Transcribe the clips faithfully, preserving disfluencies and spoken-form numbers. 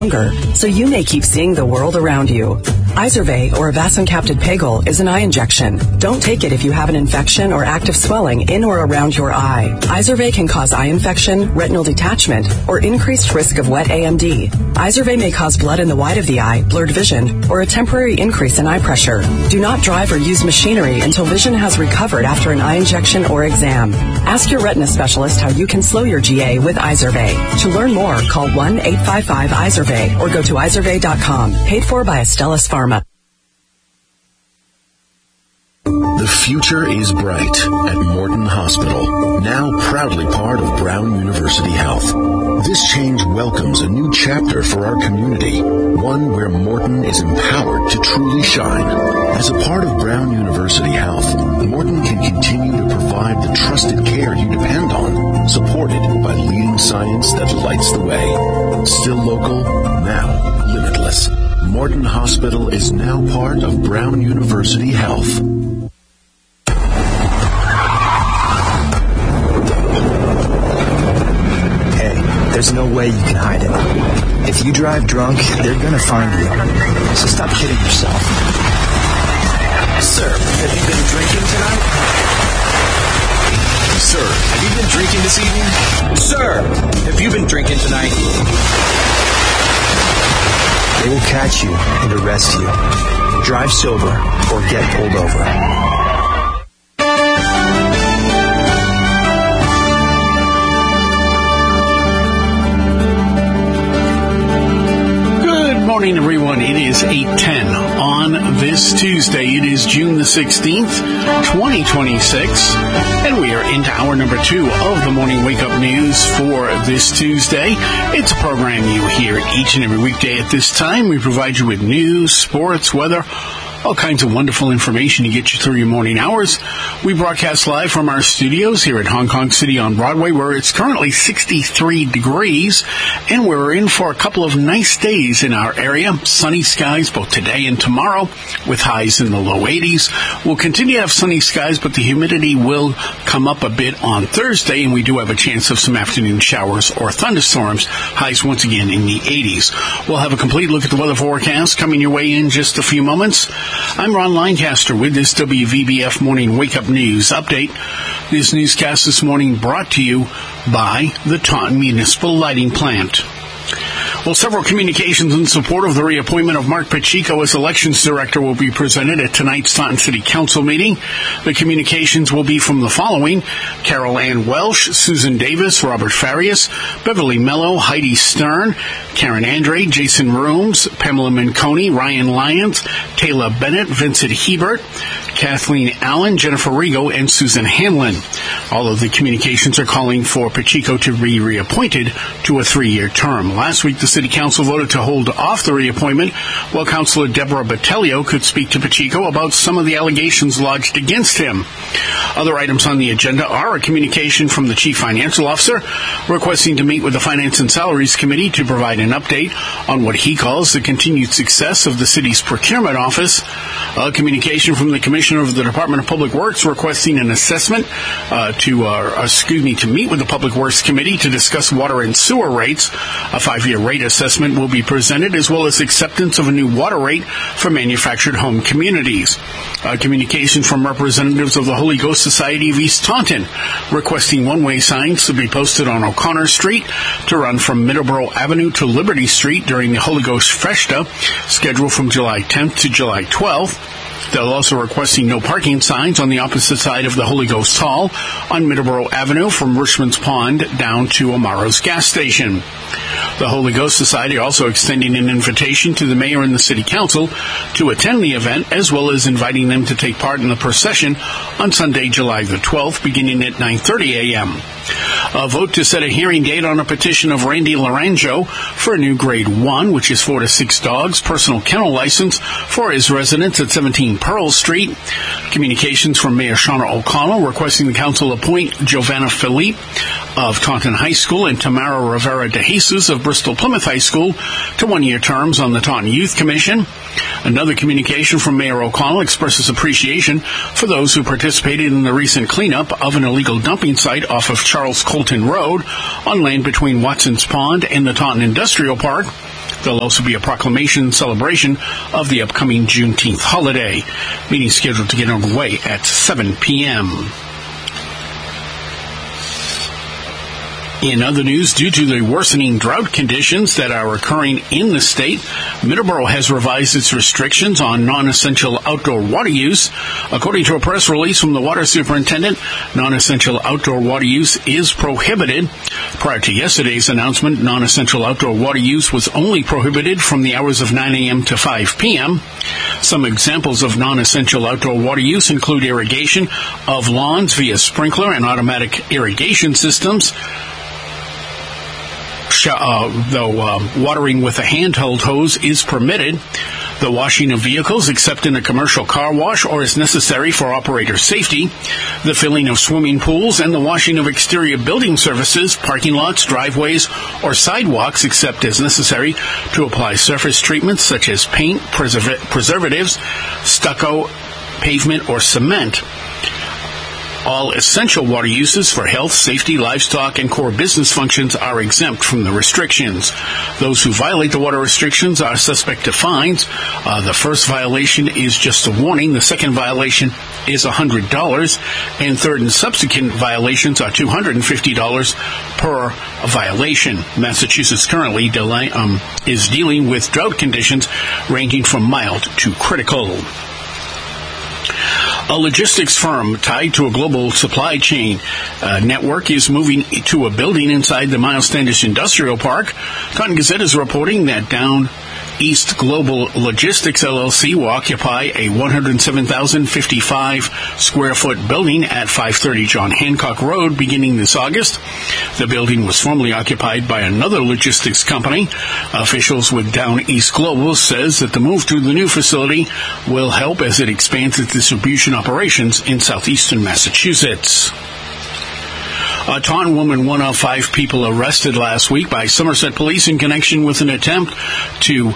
so you may keep seeing the world around you. Izervay, or avacincaptad pegol, is an eye injection. Don't take it if you have an infection or active swelling in or around your eye. Izervay can cause eye infection, retinal detachment, or increased risk of wet A M D. Izervay may cause blood in the white of the eye, blurred vision, or a temporary increase in eye pressure. Do not drive or use machinery until vision has recovered after an eye injection or exam. Ask your retina specialist how you can slow your G A with Izervay. To learn more, call one eight five five Izervay or go to izervay dot com. Paid for by Astellas Pharma. The future is bright at Morton Hospital, now proudly part of Brown University Health. This change welcomes a new chapter for our community, one where Morton is empowered to truly shine. As a part of Brown University Health, Morton can continue to provide the trusted care you depend on, supported by leading science that lights the way. Still local, now limitless. Morton Hospital is now part of Brown University Health. There's no way you can hide it. If you drive drunk, they're gonna find you. So stop kidding yourself. Sir, have you been drinking tonight? Sir, have you been drinking this evening? Sir, have you been drinking tonight? They will catch you and arrest you. Drive sober or get pulled over. Good morning, everyone. It is eight ten on this Tuesday. It is June the sixteenth, twenty twenty-six, and we are into hour number two of the Morning Wake Up News for this Tuesday. It's a program you hear each and every weekday at this time. We provide you with news, sports, weather, all kinds of wonderful information to get you through your morning hours. We broadcast live from our studios here at Hong Kong City on Broadway, where it's currently sixty-three degrees, and we're in for a couple of nice days in our area. Sunny skies both today and tomorrow, with highs in the low eighties. We'll continue to have sunny skies, but the humidity will come up a bit on Thursday, and we do have a chance of some afternoon showers or thunderstorms. Highs once again in the eighties. We'll have a complete look at the weather forecast coming your way in just a few moments. I'm Ron Lancaster with this W V B F Morning Wake Up News Update. This newscast this morning brought to you by the Taunton Municipal Lighting Plant. Well, several communications in support of the reappointment of Mark Pacheco as Elections Director will be presented at tonight's Taunton City Council meeting. The communications will be from the following: Carol Ann Welsh, Susan Davis, Robert Farias, Beverly Mello, Heidi Stern, Karen Andre, Jason Rooms, Pamela Minconi, Ryan Lyons, Taylor Bennett, Vincent Hebert, Kathleen Allen, Jennifer Rigo, and Susan Hamlin. All of the communications are calling for Pacheco to be reappointed to a three-year term. Last week, the City Council voted to hold off the reappointment while Councilor Deborah Botelho could speak to Pacheco about some of the allegations lodged against him. Other items on the agenda are a communication from the Chief Financial Officer requesting to meet with the Finance and Salaries Committee to provide an update on what he calls the continued success of the city's procurement office. A communication from the Commissioner of the Department of Public Works requesting an assessment uh, to, uh, excuse me, to meet with the Public Works Committee to discuss water and sewer rates. A five-year rate assessment will be presented, as well as acceptance of a new water rate for manufactured home communities. A communication from representatives of the Holy Ghost Society of East Taunton requesting one-way signs to be posted on O'Connor Street to run from Middleborough Avenue to Liberty Street during the Holy Ghost Festa, scheduled from July tenth to July twelfth. They're also requesting no parking signs on the opposite side of the Holy Ghost Hall on Middleborough Avenue from Richmond's Pond down to Amaro's gas station. The Holy Ghost Society also extending an invitation to the mayor and the city council to attend the event, as well as inviting them to take part in the procession on Sunday, July the twelfth, beginning at nine thirty a.m. A vote to set a hearing date on a petition of Randy Laranjo for a new grade one, which is four to six dogs, personal kennel license for his residence at seventeen Pearl Street. Communications from Mayor Shauna O'Connell requesting the council appoint Giovanna Philippe of Taunton High School and Tamara Rivera de Jesus of Bristol Plymouth High School to one-year terms on the Taunton Youth Commission. Another communication from Mayor O'Connell expresses appreciation for those who participated in the recent cleanup of an illegal dumping site off of Charles Colton Road on land between Watson's Pond and the Taunton Industrial Park. There'll also be a proclamation celebration of the upcoming Juneteenth holiday. Meeting scheduled to get underway at seven p.m. In other news, due to the worsening drought conditions that are occurring in the state, Middleborough has revised its restrictions on non-essential outdoor water use. According to a press release from the water superintendent, non-essential outdoor water use is prohibited. Prior to yesterday's announcement, non-essential outdoor water use was only prohibited from the hours of nine a.m. to five p.m. Some examples of non-essential outdoor water use include irrigation of lawns via sprinkler and automatic irrigation systems. Uh, though uh, watering with a handheld hose is permitted. The washing of vehicles, except in a commercial car wash or as necessary for operator safety. The filling of swimming pools and the washing of exterior building surfaces, parking lots, driveways, or sidewalks, except as necessary to apply surface treatments such as paint, preserv- preservatives, stucco, pavement, or cement. All essential water uses for health, safety, livestock, and core business functions are exempt from the restrictions. Those who violate the water restrictions are suspect to fines. Uh, the first violation is just a warning. The second violation is one hundred dollars. And third and subsequent violations are two hundred fifty dollars per violation. Massachusetts currently delay, um, is dealing with drought conditions ranging from mild to critical. A logistics firm tied to a global supply chain uh, network is moving to a building inside the Miles Standish Industrial Park. Cotton Gazette is reporting that Down East Global Logistics, L L C, will occupy a one hundred seven thousand fifty-five square foot building at five thirty John Hancock Road beginning this August. The building was formerly occupied by another logistics company. Officials with Down East Global says that the move to the new facility will help as it expands its distribution operations in southeastern Massachusetts. A Taunton woman, one of five people arrested last week by Somerset police in connection with an attempt to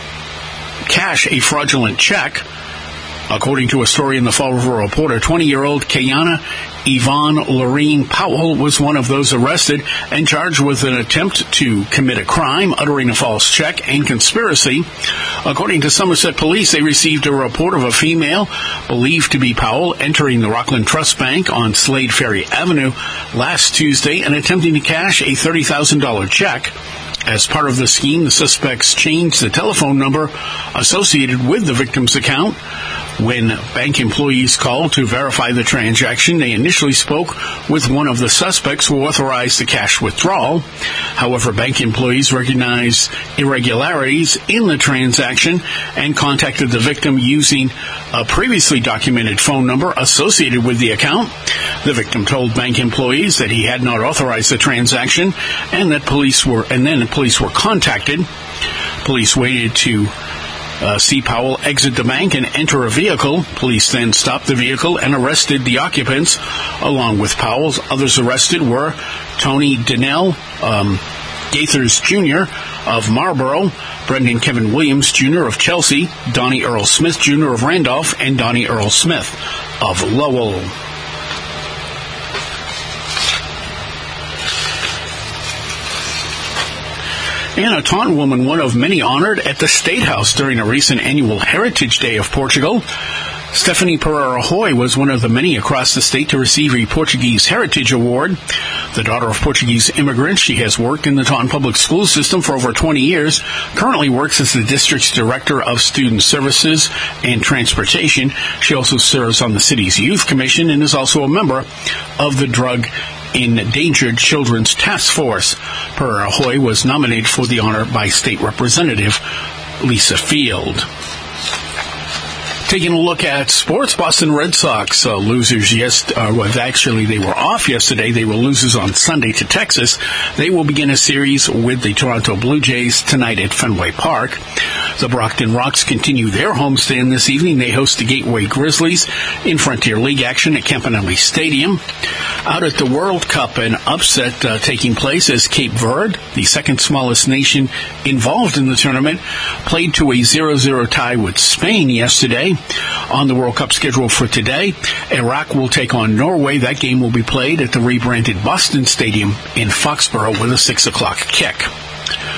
cash a fraudulent check. According to a story in the Fall River Reporter, twenty-year-old Kayana Yvonne Lorene Powell was one of those arrested and charged with an attempt to commit a crime, uttering a false check, and conspiracy. According to Somerset police, they received a report of a female believed to be Powell entering the Rockland Trust Bank on Slade Ferry Avenue last Tuesday and attempting to cash a thirty thousand dollars check. As part of the scheme, the suspects changed the telephone number associated with the victim's account. When bank employees called to verify the transaction, they initially spoke with one of the suspects who authorized the cash withdrawal. However, bank employees recognized irregularities in the transaction and contacted the victim using a previously documented phone number associated with the account. The victim told bank employees that he had not authorized the transaction and that police were, and then police were contacted. Police waited to Uh, see Powell exit the bank and enter a vehicle. Police then stopped the vehicle and arrested the occupants along with Powell's. Others arrested were Tony Donnell um, Gaithers Junior of Marlborough, Brendan Kevin Williams Junior of Chelsea, Donnie Earl Smith Junior of Randolph, and Donnie Earl Smith of Lowell. And a Taunton woman, one of many honored at the State House during a recent annual Heritage Day of Portugal. Stephanie Pereira Hoy was one of the many across the state to receive a Portuguese Heritage Award. The daughter of Portuguese immigrants, she has worked in the Taunton Public School System for over twenty years, currently works as the district's Director of Student Services and Transportation. She also serves on the city's Youth Commission and is also a member of the Drug Endangered Children's Task Force. Pereira Hoy was nominated for the honor by State Representative Lisa Field. Taking a look at sports, Boston Red Sox uh, losers, yes, uh, well, actually they were off yesterday. They were losers on Sunday to Texas. They will begin a series with the Toronto Blue Jays tonight at Fenway Park. The Brockton Rocks continue their homestand this evening. They host the Gateway Grizzlies in Frontier League action at Campanelli Stadium. Out at the World Cup, an upset uh, taking place as Cape Verde, the second smallest nation involved in the tournament, played to a zero zero tie with Spain yesterday. On the World Cup schedule for today, Iraq will take on Norway. That game will be played at the rebranded Boston Stadium in Foxborough with a six o'clock kick.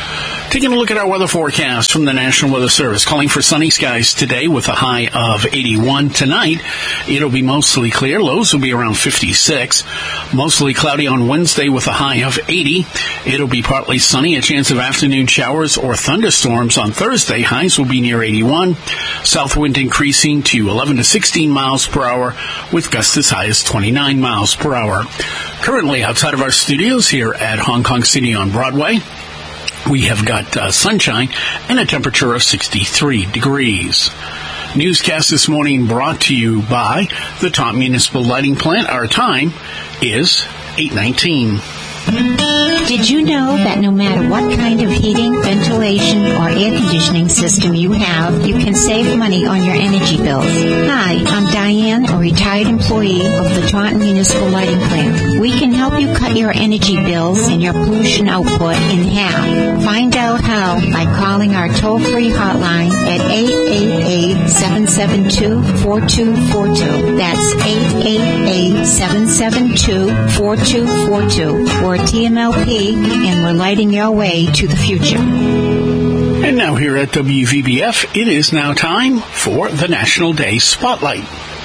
Taking a look at our weather forecast from the National Weather Service, calling for sunny skies today with a high of eighty-one. Tonight, it'll be mostly clear. Lows will be around fifty-six. Mostly cloudy on Wednesday with a high of eighty. It'll be partly sunny, a chance of afternoon showers or thunderstorms on Thursday. Highs will be near eighty-one. South wind increasing to eleven to sixteen miles per hour with gusts as high as twenty-nine miles per hour. Currently outside of our studios here at Hong Kong City on Broadway, we have got uh, sunshine and a temperature of sixty-three degrees. Newscast this morning brought to you by the Taunton Municipal Lighting Plant. Our time is eight nineteen. Did you know that no matter what kind of heating, ventilation, or air conditioning system you have, you can save money on your energy bills? Hi, I'm Diane, a retired employee of the Taunton Municipal Lighting Plant. We can help you cut your energy bills and your pollution output in half. Find out how by calling our toll-free hotline at eight eight eight, seven seven two, four two four two. That's eight eight eight, seven seven two, four two four two. We're T M L P, and we're lighting your way to the future. And now here at W V B F, it is now time for the National Day Spotlight.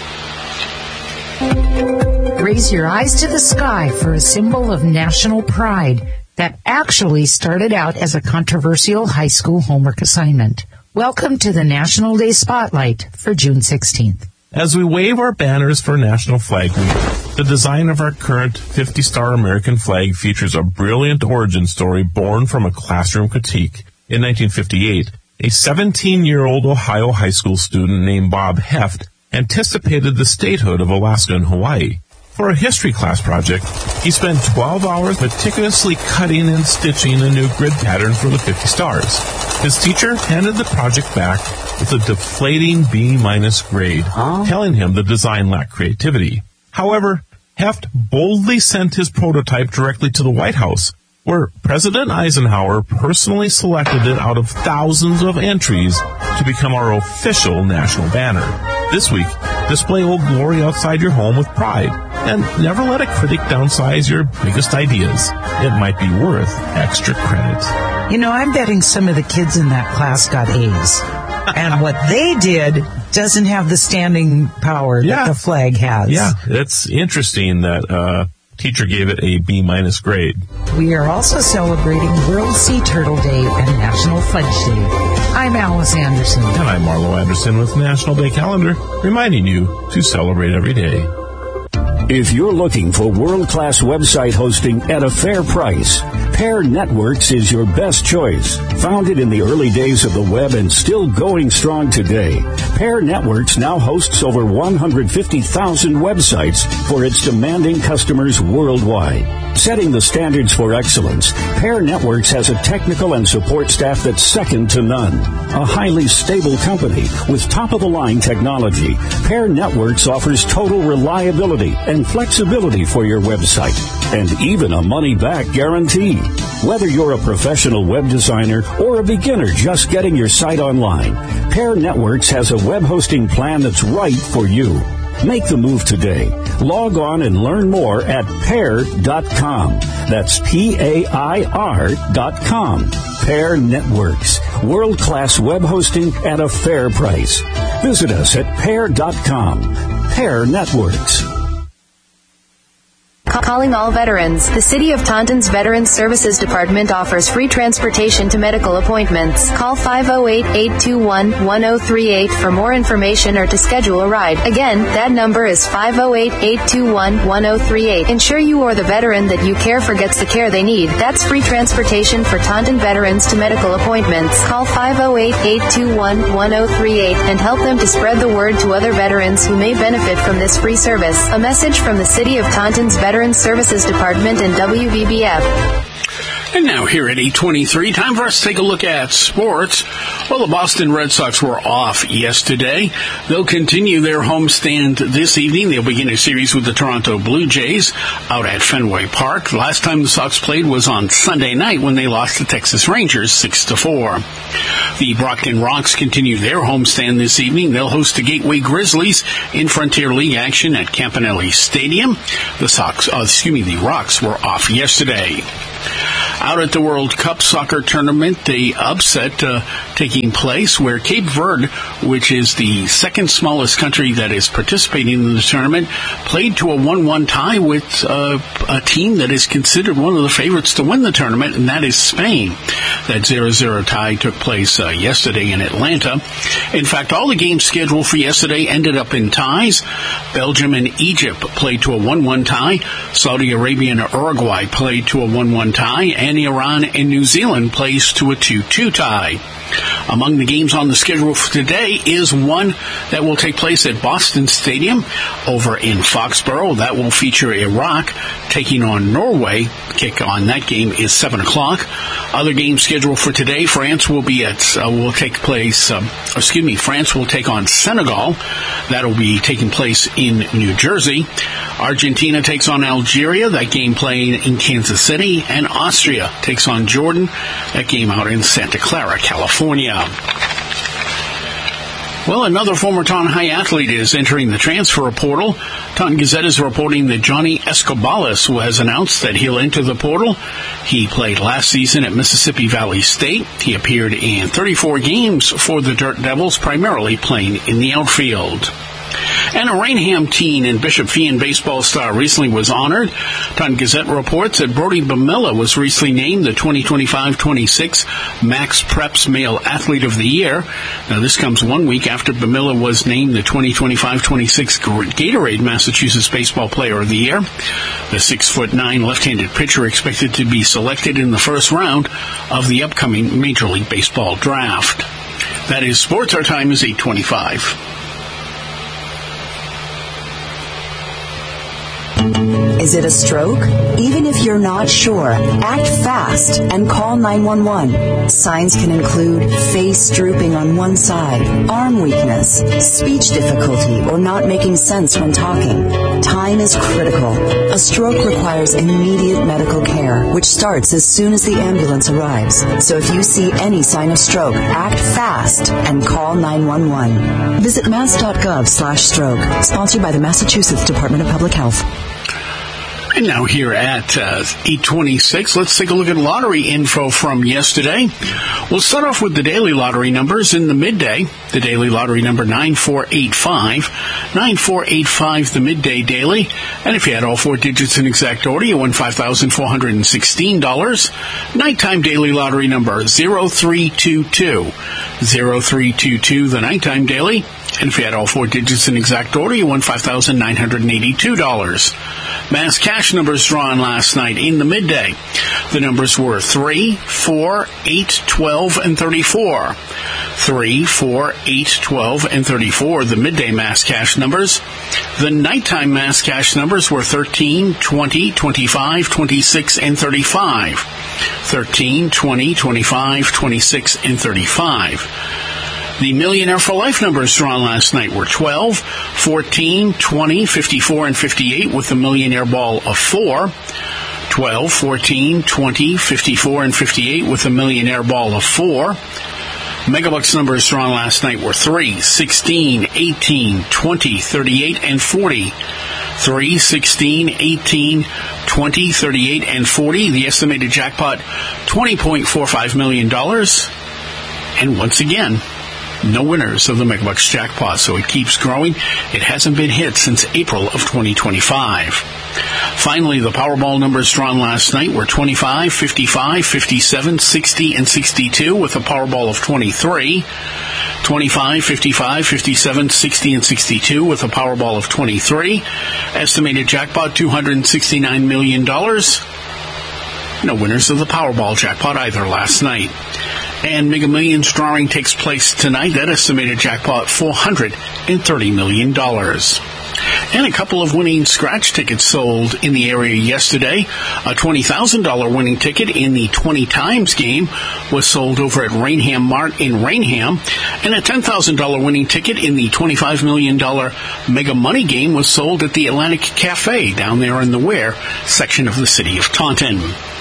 Raise your eyes to the sky for a symbol of national pride that actually started out as a controversial high school homework assignment. Welcome to the National Day Spotlight for June sixteenth. As we wave our banners for National Flag Week, the design of our current fifty-star American flag features a brilliant origin story born from a classroom critique. In nineteen fifty-eight, a seventeen-year-old Ohio high school student named Bob Heft anticipated the statehood of Alaska and Hawaii. For a history class project, he spent twelve hours meticulously cutting and stitching a new grid pattern for the fifty stars. His teacher handed the project back with a deflating B-minus grade, huh? telling him the design lacked creativity. However, Heft boldly sent his prototype directly to the White House, where President Eisenhower personally selected it out of thousands of entries to become our official national banner. This week, display Old Glory outside your home with pride, and never let a critic downsize your biggest ideas. It might be worth extra credit. You know, I'm betting some of the kids in that class got A's. And what they did doesn't have the standing power that yeah. the flag has. Yeah, it's interesting that uh teacher gave it a B-minus grade. We are also celebrating World Sea Turtle Day and National Fudge Day. I'm Alice Anderson. And I'm Marlo Anderson with National Day Calendar, reminding you to celebrate every day. If you're looking for world-class website hosting at a fair price, Pair Networks is your best choice. Founded in the early days of the web and still going strong today, Pair Networks now hosts over one hundred fifty thousand websites for its demanding customers worldwide. Setting the standards for excellence, Pair Networks has a technical and support staff that's second to none. A highly stable company with top-of-the-line technology, Pair Networks offers total reliability and flexibility for your website, and even a money-back guarantee. Whether you're a professional web designer or a beginner just getting your site online, Pair Networks has a web hosting plan that's right for you. Make the move today. Log on and learn more at pair dot com. That's P A I R dot com. Pair Networks. World-class web hosting at a fair price. Visit us at pair dot com. Pair Networks. Calling all veterans. The City of Taunton's Veterans Services Department offers free transportation to medical appointments. Call five oh eight, eight two one, one oh three eight for more information or to schedule a ride. Again, that number is five oh eight, eight two one, one oh three eight. Ensure you or the veteran that you care for gets the care they need. That's free transportation for Taunton veterans to medical appointments. Call five oh eight, eight two one, one oh three eight and help them to spread the word to other veterans who may benefit from this free service. A message from the City of Taunton's Veterans Services Department and W V B F. And now here at eight twenty-three, time for us to take a look at sports. Well, the Boston Red Sox were off yesterday. They'll continue their homestand this evening. They'll begin a series with the Toronto Blue Jays out at Fenway Park. The last time the Sox played was on Sunday night when they lost to Texas Rangers six to four. The Brockton Rocks continue their homestand this evening. They'll host the Gateway Grizzlies in Frontier League action at Campanelli Stadium. The Sox, uh, excuse me, the Rocks were off yesterday. Out at the World Cup soccer tournament, the upset uh, taking place where Cape Verde, which is the second smallest country that is participating in the tournament, played to a one one tie with uh, a team that is considered one of the favorites to win the tournament, and that is Spain. That zero zero tie took place uh, yesterday in Atlanta. In fact, all the games scheduled for yesterday ended up in ties. Belgium and Egypt played to a one one tie. Saudi Arabia and Uruguay played to a one one tie. And Iran and New Zealand plays to a two two tie. Among the games on the schedule for today is one that will take place at Boston Stadium over in Foxborough. That will feature Iraq taking on Norway. Kick on that game is seven o'clock. Other games scheduled for today, France will be at, uh, will take place, um, excuse me, France will take on Senegal. That will be taking place in New Jersey. Argentina takes on Algeria. That game playing in Kansas City. And Austria takes on Jordan. That game out in Santa Clara, California. Well, another former Taunton High athlete is entering the transfer portal. Taunton Gazette is reporting that Johnny Escobalas has announced that he'll enter the portal. He played last season at Mississippi Valley State. He appeared in thirty-four games for the Dirt Devils, primarily playing in the outfield. And a Rainham teen and Bishop Feehan baseball star recently was honored. Taunton Gazette reports that Brody Bamilla was recently named the twenty twenty-five twenty-six Max Preps Male Athlete of the Year. Now, this comes one week after Bamilla was named the twenty twenty-five twenty-six Gatorade Massachusetts Baseball Player of the Year. The six foot nine left-handed pitcher expected to be selected in the first round of the upcoming Major League Baseball draft. That is sports. Our time is eight twenty-five. Is it a stroke? Even if you're not sure, act fast and call nine one one. Signs can include face drooping on one side, arm weakness, speech difficulty, or not making sense when talking. Time is critical. A stroke requires immediate medical care, which starts as soon as the ambulance arrives. So if you see any sign of stroke, act fast and call nine one one. Visit mass.gov slash stroke. Sponsored by the Massachusetts Department of Public Health. And now here at uh, eight twenty-six, let's take a look at lottery info from yesterday. We'll start off with the daily lottery numbers in the midday. The daily lottery number nine four eight five. nine four eight five, the midday daily. And if you had all four digits in exact order, you won five thousand four hundred sixteen dollars. Nighttime daily lottery number zero three two two. zero three two two, the nighttime daily. And if you had all four digits in exact order, you won five thousand nine hundred eighty-two dollars. Mass cash numbers drawn last night in the midday. The numbers were three, four, eight, twelve, and thirty-four. three, four, eight, twelve, and thirty-four, the midday mass cash numbers. The nighttime mass cash numbers were thirteen, twenty, twenty-five, twenty-six, and thirty-five. thirteen, twenty, twenty-five, twenty-six, and thirty-five. The Millionaire for Life numbers drawn last night were twelve, fourteen, twenty, fifty-four, and fifty-eight with the Millionaire Ball of four. twelve, fourteen, twenty, fifty-four, and fifty-eight with the Millionaire Ball of four. Megabucks numbers drawn last night were three, sixteen, eighteen, twenty, thirty-eight, and forty. three, sixteen, eighteen, twenty, thirty-eight, and forty. The estimated jackpot, twenty point four five million dollars. And once again, no winners of the Megabucks jackpot, so it keeps growing. It hasn't been hit since April of twenty twenty-five. Finally, the Powerball numbers drawn last night were twenty-five, fifty-five, fifty-seven, sixty, and sixty-two with a Powerball of twenty-three. twenty-five, fifty-five, fifty-seven, sixty, and sixty-two with a Powerball of twenty-three. Estimated jackpot, two hundred sixty-nine million dollars. No winners of the Powerball jackpot either last night. And Mega Millions drawing takes place tonight. That estimated jackpot, four hundred thirty million dollars. And a couple of winning scratch tickets sold in the area yesterday. A twenty thousand dollars winning ticket in the twenty times game was sold over at Rainham Mart in Rainham. And a ten thousand dollars winning ticket in the twenty-five million dollars Mega Money game was sold at the Atlantic Cafe down there in the Ware section of the city of Taunton.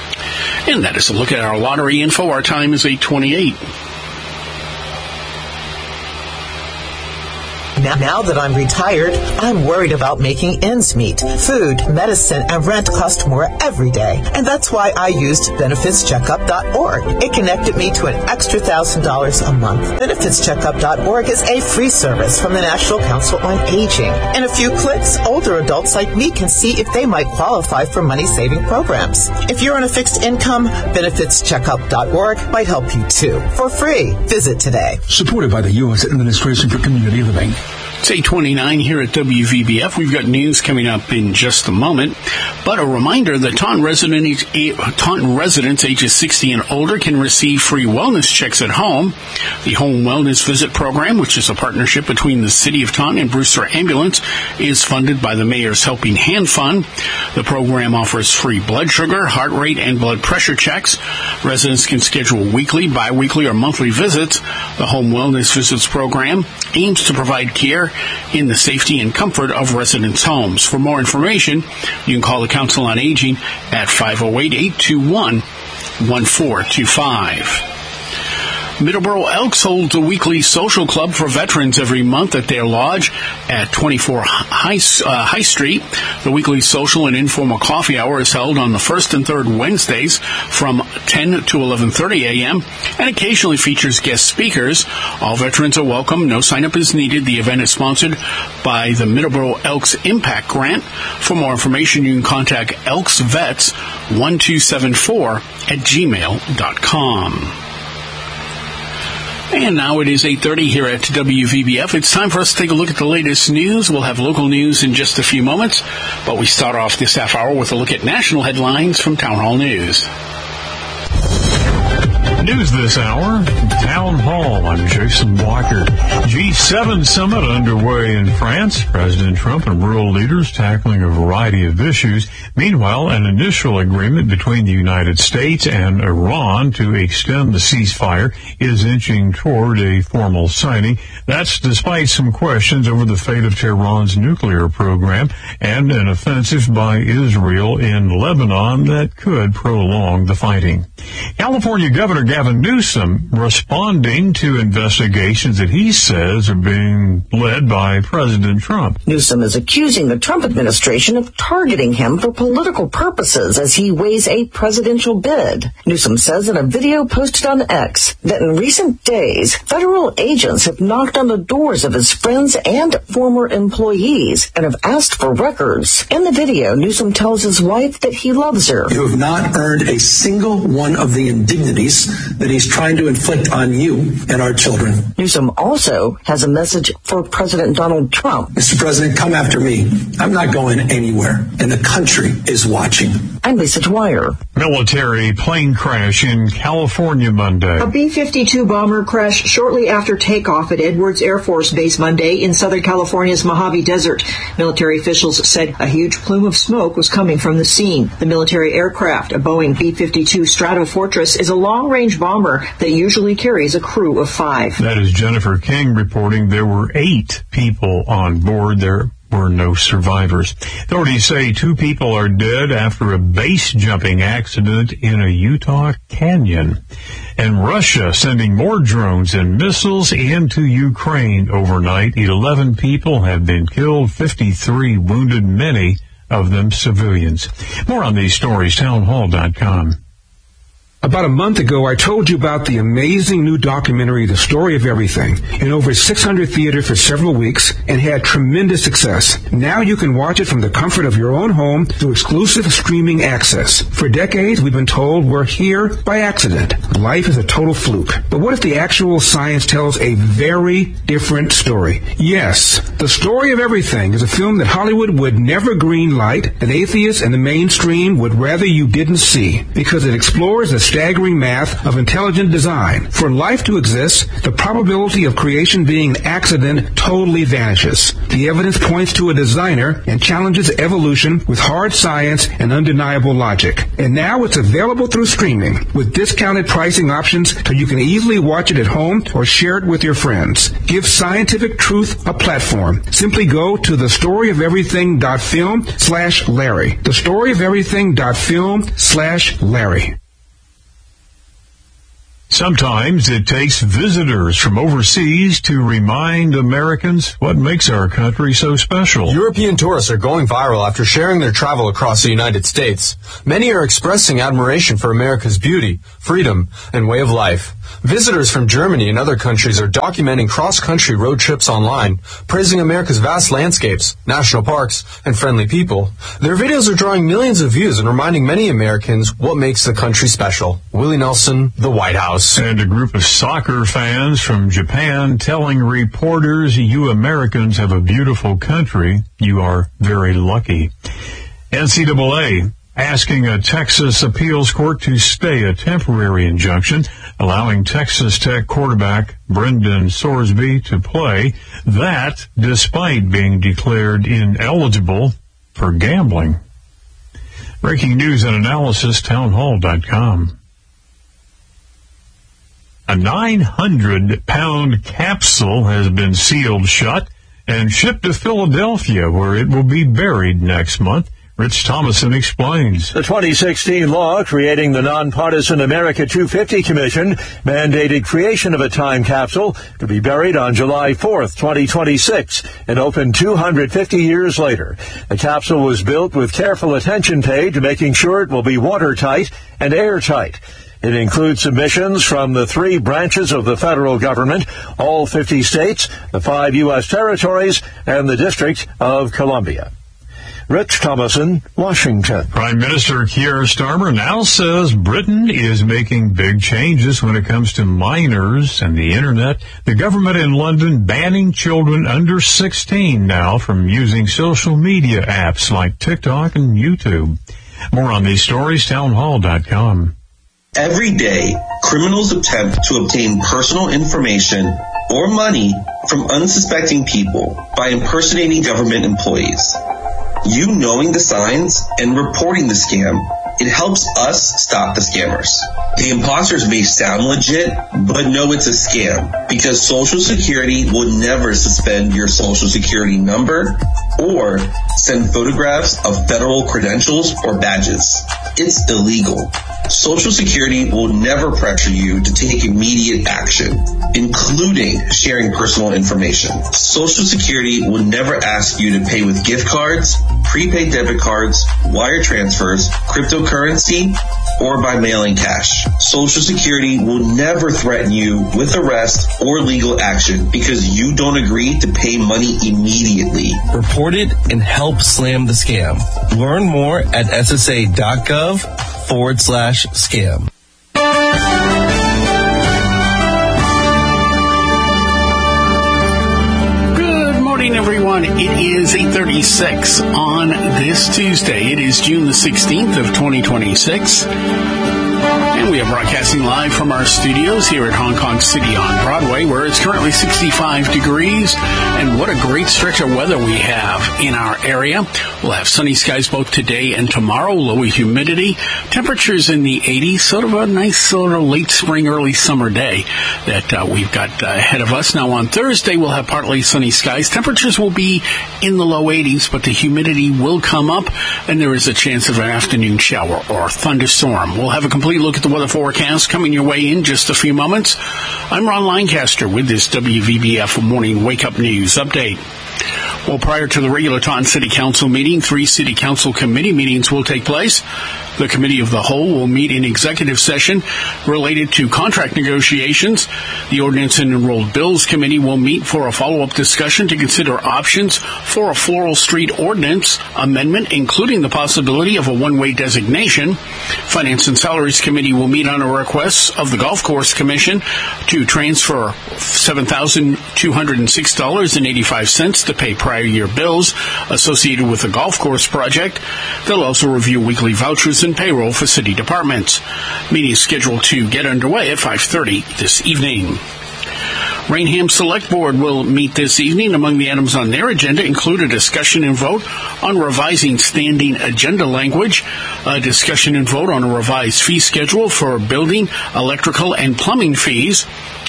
And that is a look at our lottery info. Our time is eight twenty-eight. Now, now that I'm retired, I'm worried about making ends meet. Food, medicine, and rent cost more every day. And that's why I used benefits checkup dot org. It connected me to an extra one thousand dollars a month. benefits checkup dot org is a free service from the National Council on Aging. In a few clicks, older adults like me can see if they might qualify for money-saving programs. If you're on a fixed income, benefits checkup dot org might help you too. For free. Visit today. Supported by the U S Administration for Community Living. It's eight twenty-nine here at W V B F. We've got news coming up in just a moment. But a reminder that Taunton, resident, Taunton residents ages sixty and older can receive free wellness checks at home. The Home Wellness Visit Program, which is a partnership between the City of Taunton and Brewster Ambulance, is funded by the Mayor's Helping Hand Fund. The program offers free blood sugar, heart rate, and blood pressure checks. Residents can schedule weekly, bi-weekly, or monthly visits. The Home Wellness Visits Program aims to provide care in the safety and comfort of residents' homes. For more information, you can call the Council on Aging at five oh eight, eight two one, one four two five. Middleborough Elks holds a weekly social club for veterans every month at their lodge at twenty-four High, uh, High Street. The weekly social and informal coffee hour is held on the first and third Wednesdays from ten to eleven thirty a.m. and occasionally features guest speakers. All veterans are welcome. No sign-up is needed. The event is sponsored by the Middleborough Elks Impact Grant. For more information, you can contact elksvets one two seven four at gmail dot com. And now it is eight thirty here at W V B F. It's time for us to take a look at the latest news. We'll have local news in just a few moments, but we start off this half hour with a look at national headlines from Town Hall News. News this hour, Town Hall. I'm Jason Walker. G seven summit underway in France. President Trump and world leaders tackling a variety of issues. Meanwhile, an initial agreement between the United States and Iran to extend the ceasefire is inching toward a formal signing. That's despite some questions over the fate of Tehran's nuclear program and an offensive by Israel in Lebanon that could prolong the fighting. California Governor Gavin Newsom responding to investigations that he says are being led by President Trump. Newsom is accusing the Trump administration of targeting him for political purposes as he weighs a presidential bid. Newsom says in a video posted on X that in recent days, federal agents have knocked on the doors of his friends and former employees and have asked for records. In the video, Newsom tells his wife that he loves her. You have not earned a single one of the indignities that he's trying to inflict on you and our children. Newsom also has a message for President Donald Trump. Mister President, come after me. I'm not going anywhere, and the country is watching. I'm Lisa Dwyer. Military plane crash in California Monday. A B fifty-two bomber crashed shortly after takeoff at Edwards Air Force Base Monday in Southern California's Mojave Desert. Military officials said a huge plume of smoke was coming from the scene. The military aircraft, a Boeing B fifty-two Stratofortress, is a long-range bomber that usually carries a crew of five. That is Jennifer King reporting there were eight people on board. There were no survivors. Authorities say two people are dead after a base jumping accident in a Utah canyon. And Russia sending more drones and missiles into Ukraine overnight. eleven people have been killed, fifty-three wounded, many of them civilians. More on these stories, townhall dot com. About a month ago, I told you about the amazing new documentary, The Story of Everything, in over six hundred theaters for several weeks and had tremendous success. Now you can watch it from the comfort of your own home through exclusive streaming access. For decades, we've been told we're here by accident. Life is a total fluke. But what if the actual science tells a very different story? Yes, The Story of Everything is a film that Hollywood would never greenlight, and atheists and the mainstream would rather you didn't see, because it explores the staggering math of intelligent design. For life to exist, the probability of creation being an accident totally vanishes. The evidence points to a designer and challenges evolution with hard science and undeniable logic. And now it's available through streaming with discounted pricing options so you can easily watch it at home or share it with your friends. Give scientific truth a platform. Simply go to thestoryofeverything.film slash Larry. Thestoryofeverything.film slash Larry. Sometimes it takes visitors from overseas to remind Americans what makes our country so special. European tourists are going viral after sharing their travel across the United States. Many are expressing admiration for America's beauty, freedom, and way of life. Visitors from Germany and other countries are documenting cross-country road trips online, praising America's vast landscapes, national parks, and friendly people. Their videos are drawing millions of views and reminding many Americans what makes the country special. Willie Nelson, The White House. And a group of soccer fans from Japan telling reporters, you Americans have a beautiful country. You are very lucky. N C double A asking a Texas appeals court to stay a temporary injunction, allowing Texas Tech quarterback Brendan Sorsby to play, that despite being declared ineligible for gambling. Breaking news and analysis, townhall dot com. A nine hundred pound capsule has been sealed shut and shipped to Philadelphia, where it will be buried next month. Rich Thomason explains. The twenty sixteen law creating the nonpartisan America two fifty Commission mandated creation of a time capsule to be buried on July fourth, twenty twenty-six, and opened two hundred fifty years later. The capsule was built with careful attention paid to making sure it will be watertight and airtight. It includes submissions from the three branches of the federal government, all fifty states, the five U S territories, and the District of Columbia. Rich Thomason, Washington. Prime Minister Keir Starmer now says Britain is making big changes when it comes to minors and the Internet. The government in London banning children under sixteen now from using social media apps like TikTok and YouTube. More on these stories, townhall dot com. Every day, criminals attempt to obtain personal information or money from unsuspecting people by impersonating government employees. You knowing the signs and reporting the scam, it helps us stop the scammers. The imposters may sound legit, but no, it's a scam because Social Security will never suspend your Social Security number or send photographs of federal credentials or badges. It's illegal. Social Security will never pressure you to take immediate action, including sharing personal information. Social Security will never ask you to pay with gift cards, prepaid debit cards, wire transfers, cryptocurrency, or by mailing cash. Social Security will never threaten you with arrest or legal action because you don't agree to pay money immediately. Report it and help slam the scam. Learn more at ssa.gov forward slash scam. Good morning, everyone. It is eight thirty-six on this Tuesday. It is June the sixteenth of twenty twenty-six. And we are broadcasting live from our studios here at Hong Kong City on Broadway, where it's currently sixty-five degrees. And what a great stretch of weather we have in our area. We'll have sunny skies both today and tomorrow, low humidity. Temperatures in the eighties, sort of a nice sort of late spring, early summer day that uh, we've got uh, ahead of us. Now on Thursday, we'll have partly sunny skies. Temperatures will be in the low eighties, but the humidity will come up, and there is a chance of an afternoon shower or thunderstorm. We'll have a complete look at the weather forecast coming your way in just a few moments. I'm Ron Lancaster with this W V B F Morning Wake Up News Update. Well, prior to the regular Taunton City Council meeting, three City Council committee meetings will take place. The Committee of the Whole will meet in executive session related to contract negotiations. The Ordinance and Enrolled Bills Committee will meet for a follow-up discussion to consider options for a Floral Street Ordinance amendment, including the possibility of a one-way designation. Finance and Salaries Committee will meet on a request of the Golf Course Commission to transfer seven thousand two hundred six dollars and eighty-five cents to pay prior year bills associated with the golf course project. They'll also review weekly vouchers and payroll for city departments. Meeting is scheduled to get underway at five thirty this evening. Rainham Select Board will meet this evening. Among the items on their agenda include a discussion and vote on revising standing agenda language, a discussion and vote on a revised fee schedule for building, electrical, and plumbing fees,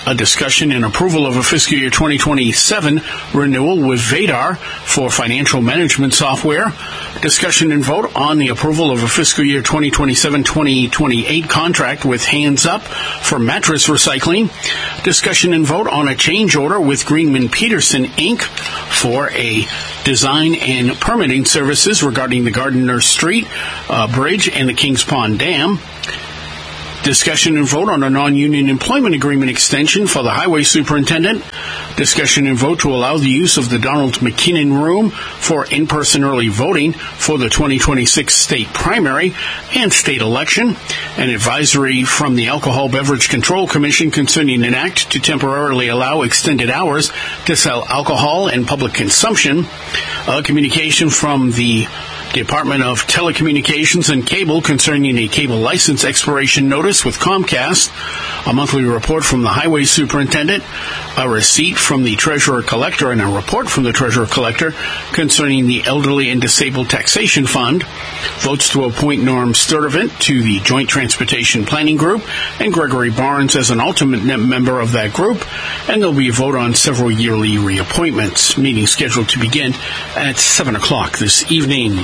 a discussion and approval of a fiscal year twenty twenty-seven renewal with Vadar for financial management software, discussion and vote on the approval of a fiscal year twenty twenty-seven twenty twenty-eight contract with Hands Up for mattress recycling, discussion and vote on a change order with Greenman Peterson, Incorporated for a design and permitting services regarding the Gardiner Street uh, Bridge and the Kings Pond Dam. Discussion and vote on a non-union employment agreement extension for the highway superintendent. Discussion and vote to allow the use of the Donald McKinnon Room for in-person early voting for the twenty twenty-six state primary and state election. An advisory from the Alcohol Beverage Control Commission concerning an act to temporarily allow extended hours to sell alcohol and public consumption. A communication from the Department of Telecommunications and Cable concerning a cable license expiration notice with Comcast, a monthly report from the Highway Superintendent, a receipt from the Treasurer Collector, and a report from the Treasurer Collector concerning the Elderly and Disabled Taxation Fund, votes to appoint Norm Sturtevant to the Joint Transportation Planning Group, and Gregory Barnes as an alternate member of that group, and there'll be a vote on several yearly reappointments. Meeting scheduled to begin at seven o'clock this evening.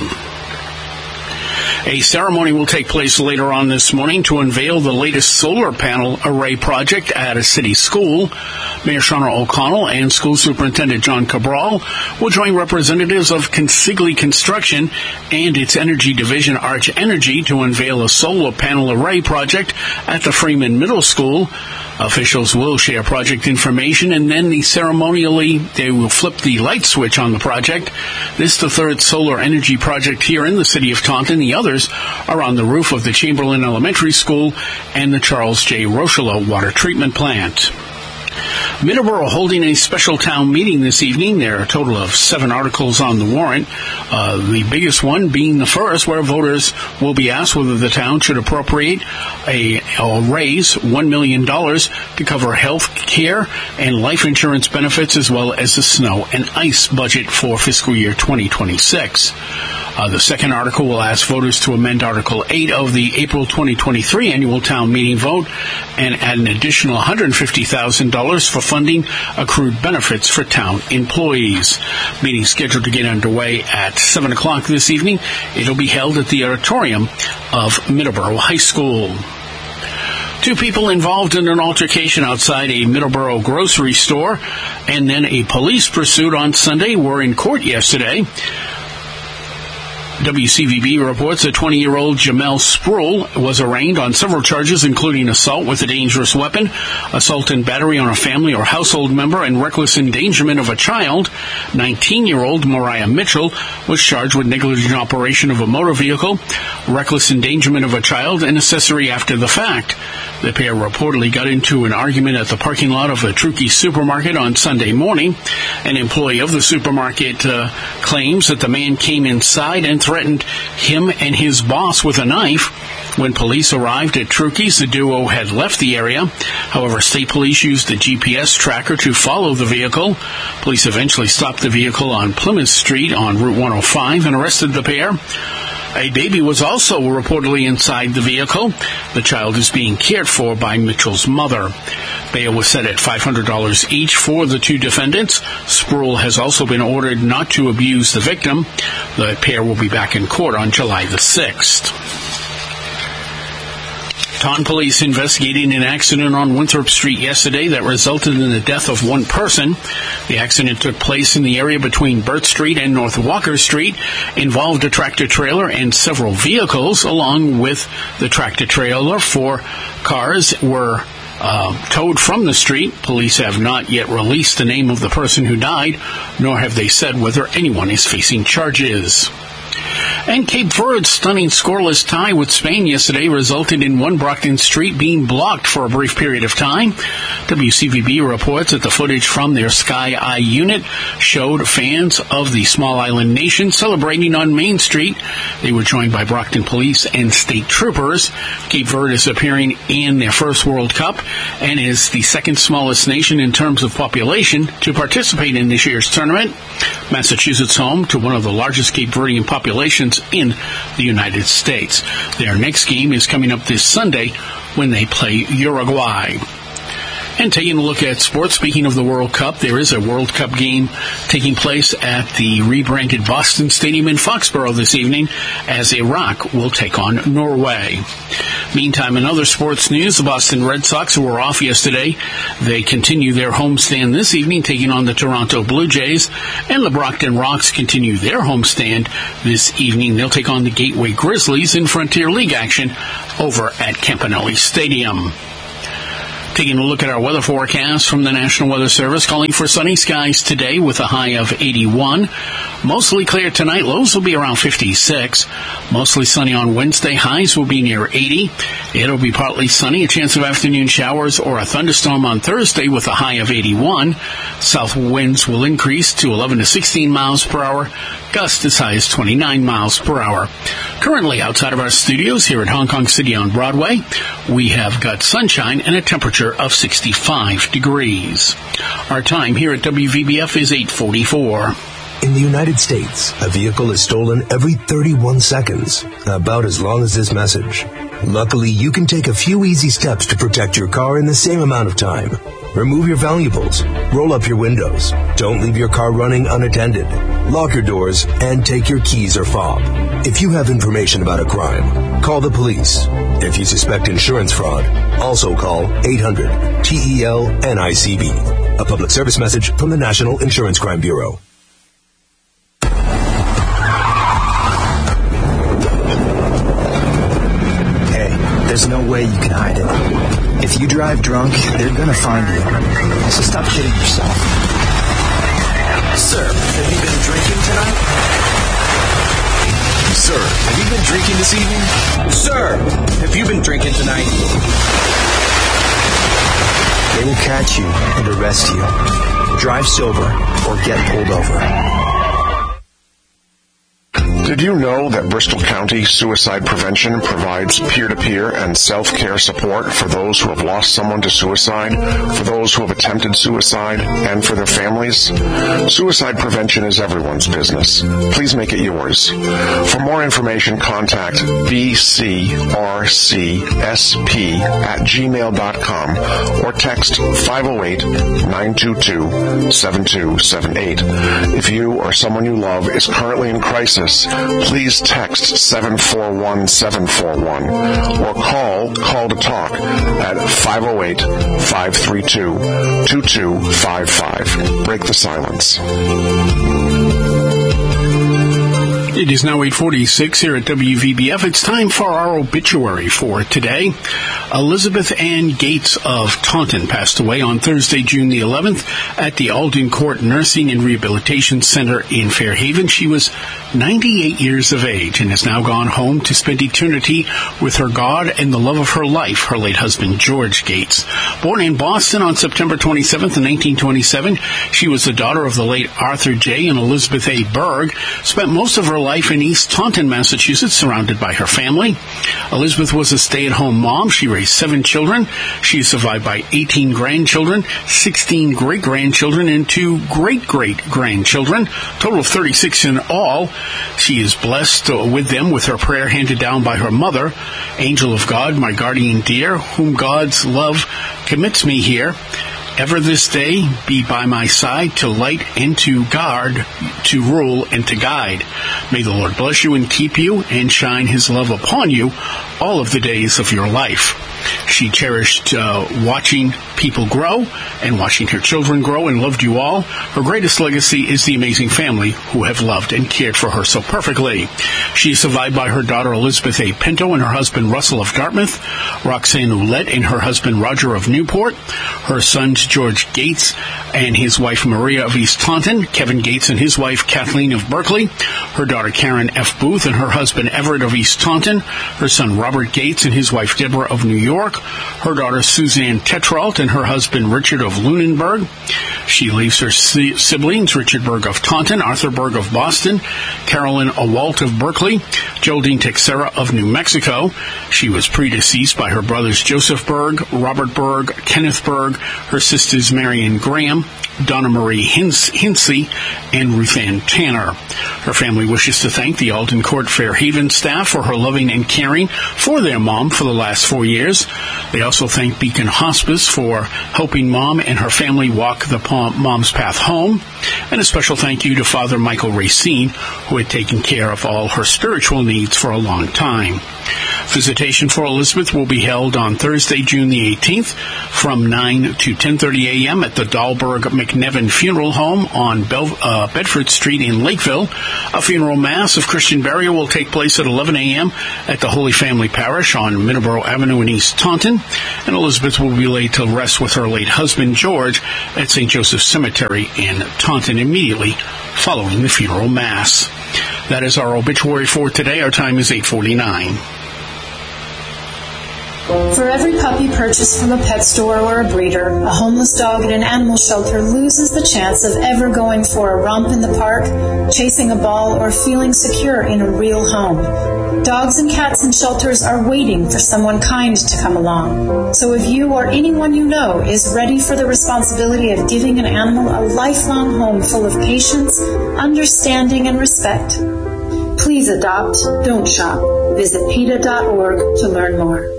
A ceremony will take place later on this morning to unveil the latest solar panel array project at a city school. Mayor Shauna O'Connell and School Superintendent John Cabral will join representatives of Consigli Construction and its energy division, Arch Energy, to unveil a solar panel array project at the Freeman Middle School. Officials will share project information, and then the ceremonially they will flip the light switch on the project. This is the third solar energy project here in the city of Taunton. The others are on the roof of the Chamberlain Elementary School and the Charles J. Rocheleau water treatment plant. Middleborough holding a special town meeting this evening. There are a total of seven articles on the warrant, uh, the biggest one being the first, where voters will be asked whether the town should appropriate a, a raise one million dollars to cover health care and life insurance benefits, as well as the snow and ice budget for fiscal year twenty twenty-six. Uh, the second article will ask voters to amend Article eight of the April twenty twenty-three annual town meeting vote and add an additional one hundred fifty thousand dollars for funding accrued benefits for town employees. Meeting scheduled to get underway at seven o'clock this evening. It'll be held at the auditorium of Middleborough High School. Two people involved in an altercation outside a Middleborough grocery store and then a police pursuit on Sunday were in court yesterday. W C V B reports that twenty-year-old Jamel Sproul was arraigned on several charges, including assault with a dangerous weapon, assault and battery on a family or household member, and reckless endangerment of a child. nineteen-year-old Mariah Mitchell was charged with negligent operation of a motor vehicle, reckless endangerment of a child, and accessory after the fact. The pair reportedly got into an argument at the parking lot of a Truckee supermarket on Sunday morning. An employee of the supermarket uh, claims that the man came inside and threatened him and his boss with a knife. When police arrived at Truckee's, the duo had left the area. However, state police used a G P S tracker to follow the vehicle. Police eventually stopped the vehicle on Plymouth Street on Route one oh five and arrested the pair. A baby was also reportedly inside the vehicle. The child is being cared for by Mitchell's mother. Bail was set at five hundred dollars each for the two defendants. Sproul has also been ordered not to abuse the victim. The pair will be back in court on July the sixth. Taunton police investigating an accident on Winthrop Street yesterday that resulted in the death of one person. The accident took place in the area between Burt Street and North Walker Street, involved a tractor-trailer and several vehicles. Along with the tractor-trailer, four cars were uh, towed from the street. Police have not yet released the name of the person who died, nor have they said whether anyone is facing charges. And Cape Verde's stunning scoreless tie with Spain yesterday resulted in one Brockton Street being blocked for a brief period of time. W C V B reports that the footage from their Sky Eye unit showed fans of the small island nation celebrating on Main Street. They were joined by Brockton police and state troopers. Cape Verde is appearing in their first World Cup and is the second smallest nation in terms of population to participate in this year's tournament. Massachusetts home to one of the largest Cape Verdean populations in the United States. Their next game is coming up this Sunday when they play Uruguay. And taking a look at sports, speaking of the World Cup, there is a World Cup game taking place at the rebranded Boston Stadium in Foxborough this evening as Iraq will take on Norway. Meantime, in other sports news, the Boston Red Sox, who were off yesterday, they continue their homestand this evening, taking on the Toronto Blue Jays, and the Brockton Rox continue their homestand this evening. They'll take on the Gateway Grizzlies in Frontier League action over at Campanelli Stadium. Taking a look at our weather forecast from the National Weather Service, calling for sunny skies today with a high of eighty-one. Mostly clear tonight, lows will be around fifty-six. Mostly sunny on Wednesday, highs will be near eighty. It'll be partly sunny, a chance of afternoon showers or a thunderstorm on Thursday with a high of eighty-one. South winds will increase to eleven to sixteen miles per hour. Gusts as high as twenty-nine miles per hour. Currently outside of our studios here at Hong Kong City on Broadway, we have got sunshine and a temperature of sixty-five degrees. Our time here at W V B F is eight forty-four. In the United States, a vehicle is stolen every thirty-one seconds, about as long as this message. Luckily, you can take a few easy steps to protect your car in the same amount of time. Remove your valuables, roll up your windows, don't leave your car running unattended, lock your doors, and take your keys or fob. If you have information about a crime, call the police. If you suspect insurance fraud, also call eight hundred T E L N I C B. A public service message from the National Insurance Crime Bureau. There's no way you can hide it. If you drive drunk, they're gonna find you. So stop kidding yourself. Sir, have you been drinking tonight? Sir, have you been drinking this evening? Sir, have you been drinking tonight? They will catch you and arrest you. Drive sober or get pulled over. Did you know that Bristol County Suicide Prevention provides peer-to-peer and self-care support for those who have lost someone to suicide, for those who have attempted suicide, and for their families? Suicide prevention is everyone's business. Please make it yours. For more information, contact b c r c s p at gmail dot com or text five oh eight, nine two two, seven two seven eight. If you or someone you love is currently in crisis, please text seven four one seven four one or call Call to Talk at five oh eight, five three two, two two five five. Break the silence. It is now eight forty-six here at W V B F. It's time for our obituary for today. Elizabeth Ann Gates of Taunton passed away on Thursday, June the eleventh at the Alden Court Nursing and Rehabilitation Center in Fairhaven. She was ninety-eight years of age and has now gone home to spend eternity with her God and the love of her life, her late husband, George Gates. Born in Boston on September twenty-seventh, nineteen twenty-seven, she was the daughter of the late Arthur J. and Elizabeth A. Berg, spent most of her life in East Taunton, Massachusetts, surrounded by her family. Elizabeth was a stay-at-home mom. She raised seven children. She is survived by eighteen grandchildren, sixteen great-grandchildren, and two great-great-grandchildren, total of thirty-six in all. She is blessed uh, with them with her prayer handed down by her mother, Angel of God, my guardian dear, whom God's love commits me here. Ever this day be by my side to light and to guard, to rule and to guide. May the Lord bless you and keep you and shine his love upon you all of the days of your life. She cherished uh, watching people grow and watching her children grow and loved you all. Her greatest legacy is the amazing family who have loved and cared for her so perfectly. She is survived by her daughter Elizabeth A. Pinto and her husband Russell of Dartmouth, Roxanne Ouellette and her husband Roger of Newport, her sons George Gates and his wife Maria of East Taunton, Kevin Gates and his wife Kathleen of Berkeley, her daughter Karen F. Booth and her husband Everett of East Taunton, her son Robert Gates and his wife Deborah of New York, her daughter Suzanne Tetrault and her husband Richard of Lunenburg. She leaves her si- siblings Richard Berg of Taunton, Arthur Berg of Boston, Carolyn Awalt of Berkeley, Geraldine Texera of New Mexico. She was predeceased by her brothers Joseph Berg, Robert Berg, Kenneth Berg, her sisters Mary and Graham, Donna Marie Hinsey, and Ruth Ann Tanner. Her family wishes to thank the Alton Court Fairhaven staff for her loving and caring for their mom for the last four years. They also thank Beacon Hospice for helping Mom and her family walk the mom's path home. And a special thank you to Father Michael Racine, who had taken care of all her spiritual needs for a long time. Visitation for Elizabeth will be held on Thursday, June the eighteenth, from nine to ten thirty a.m. at the Dahlberg McNevin Funeral Home on Bel- uh, Bedford Street in Lakeville. A funeral mass of Christian burial will take place at eleven a.m. at the Holy Family Parish on Middleborough Avenue in East Taunton, and Elizabeth will be laid to rest with her late husband, George, at Saint Joseph's Cemetery in Taunton immediately following the funeral mass. That is our obituary for today. Our time is eight forty-nine. For every puppy purchased from a pet store or a breeder, a homeless dog at an animal shelter loses the chance of ever going for a romp in the park, chasing a ball, or feeling secure in a real home. Dogs and cats in shelters are waiting for someone kind to come along. So if you or anyone you know is ready for the responsibility of giving an animal a lifelong home full of patience, understanding, and respect, please adopt, don't shop. Visit P E T A dot org to learn more.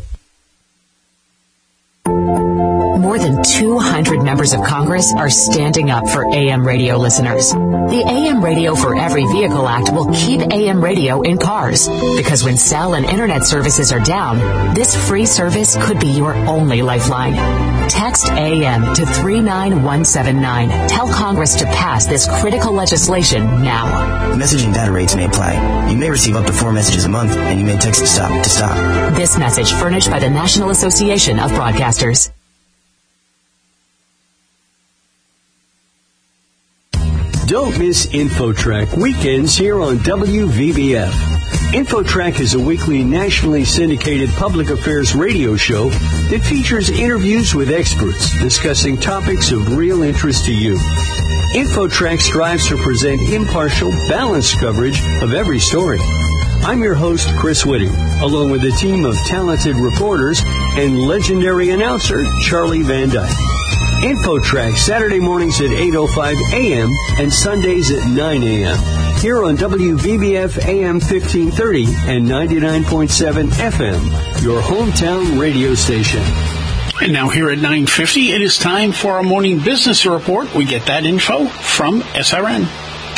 More than two hundred members of Congress are standing up for A M radio listeners. The A M Radio for Every Vehicle Act will keep A M radio in cars, because when cell and internet services are down, this free service could be your only lifeline. Text A M to three nine one seven nine. Tell Congress to pass this critical legislation now. Messaging data rates may apply. You may receive up to four messages a month, and you may text to stop to stop. This message furnished by the National Association of Broadcasters. Don't miss InfoTrack weekends here on W V B F. InfoTrack is a weekly nationally syndicated public affairs radio show that features interviews with experts discussing topics of real interest to you. InfoTrack strives to present impartial, balanced coverage of every story. I'm your host, Chris Whitting, along with a team of talented reporters and legendary announcer, Charlie Van Dyke. InfoTrack, Saturday mornings at eight oh five a.m. and Sundays at nine a.m. here on W V B F A M fifteen thirty and ninety-nine point seven F M, your hometown radio station. And now here at nine fifty, it is time for our morning business report. We get that info from S R N.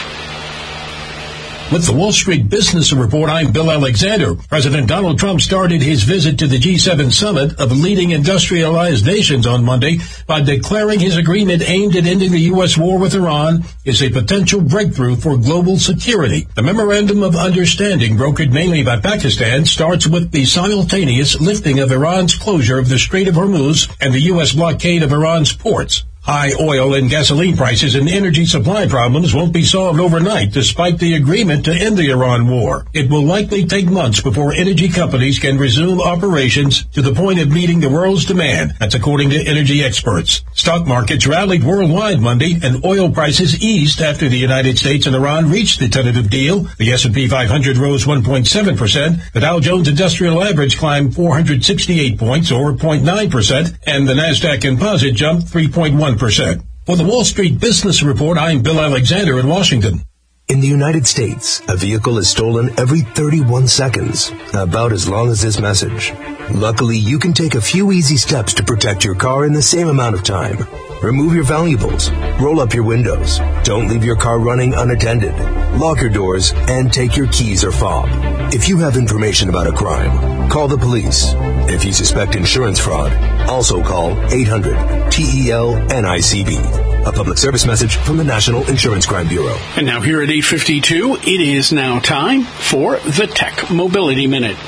With the Wall Street Business Report, I'm Bill Alexander. President Donald Trump started his visit to the G seven summit of leading industrialized nations on Monday by declaring his agreement aimed at ending the U S war with Iran is a potential breakthrough for global security. The Memorandum of Understanding, brokered mainly by Pakistan, starts with the simultaneous lifting of Iran's closure of the Strait of Hormuz and the U S blockade of Iran's ports. High oil and gasoline prices and energy supply problems won't be solved overnight, despite the agreement to end the Iran war. It will likely take months before energy companies can resume operations to the point of meeting the world's demand. That's according to energy experts. Stock markets rallied worldwide Monday, and oil prices eased after the United States and Iran reached the tentative deal. The S and P five hundred rose one point seven percent. The Dow Jones Industrial Average climbed four hundred sixty-eight points, or zero point nine percent, and the Nasdaq Composite jumped three point one percent. For the Wall Street Business Report, I'm Bill Alexander in Washington. In the United States, a vehicle is stolen every thirty-one seconds, about as long as this message. Luckily, you can take a few easy steps to protect your car in the same amount of time. Remove your valuables, roll up your windows, don't leave your car running unattended, lock your doors, and take your keys or fob. If you have information about a crime, call the police. If you suspect insurance fraud, also call eight hundred T E L N I C B. A public service message from the National Insurance Crime Bureau. And now here at eight fifty-two, it is now time for the Tech Mobility Minute.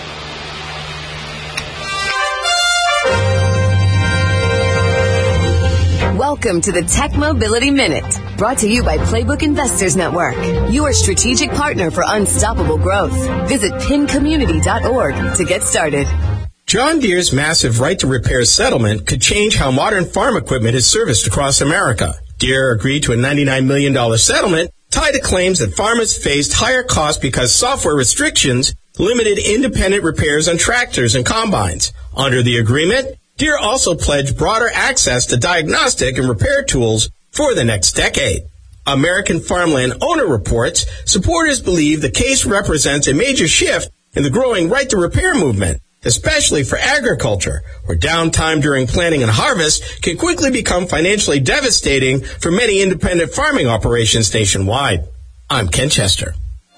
Welcome to the Tech Mobility Minute, brought to you by Playbook Investors Network, your strategic partner for unstoppable growth. Visit pin community dot org to get started. John Deere's massive right to repair settlement could change how modern farm equipment is serviced across America. Deere agreed to a ninety-nine million dollars settlement tied to claims that farmers faced higher costs because software restrictions limited independent repairs on tractors and combines. Under the agreement, Deere also pledged broader access to diagnostic and repair tools for the next decade. American Farmland Owner reports supporters believe the case represents a major shift in the growing right to repair movement, especially for agriculture, where downtime during planting and harvest can quickly become financially devastating for many independent farming operations nationwide. I'm Ken Chester.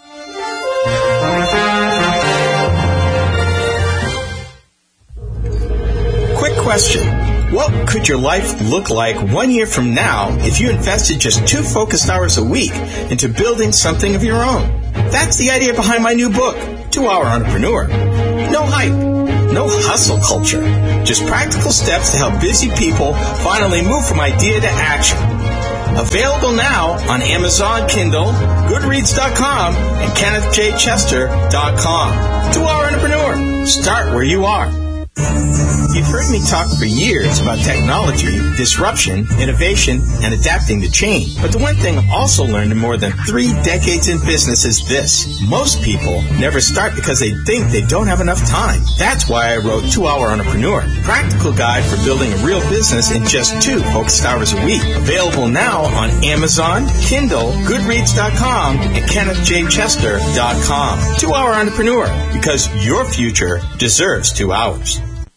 Quick question. What could your life look like one year from now if you invested just two focused hours a week into building something of your own? That's the idea behind my new book, Two Hour Entrepreneur. No hype, no hustle culture, just practical steps to help busy people finally move from idea to action. Available now on Amazon, Kindle, Goodreads dot com, and Kenneth J Chester dot com. Two Hour Entrepreneur. Start where you are. You've heard me talk for years about technology, disruption, innovation, and adapting to change. But the one thing I've also learned in more than three decades in business is this. Most people never start because they think they don't have enough time. That's why I wrote Two Hour Entrepreneur, practical guide for building a real business in just two focused hours a week. Available now on Amazon, Kindle, Goodreads dot com, and Kenneth J Chester dot com. Two Hour Entrepreneur, because your future deserves two hours.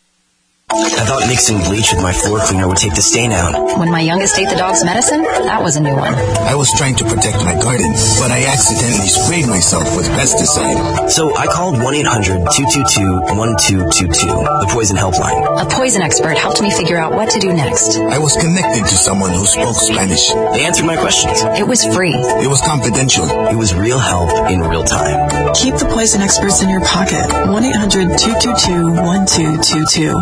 I thought mixing bleach with my floor cleaner would take the stain out. When my youngest ate the dog's medicine, that was a new one. I was trying to protect my garden, but I accidentally sprayed myself with pesticide. So I called one eight hundred two two two one two two two, the poison helpline. A poison expert helped me figure out what to do next. I was connected to someone who spoke Spanish. They answered my questions. It was free. It was confidential. It was real help in real time. Keep the poison experts in your pocket. one eight hundred two two two one two two two.